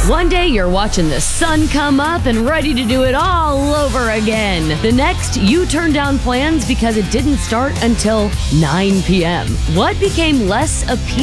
One day you're watching the sun come up and ready to do it all over again. The next, you turn down plans because it didn't start until 9 p.m. What became less appealing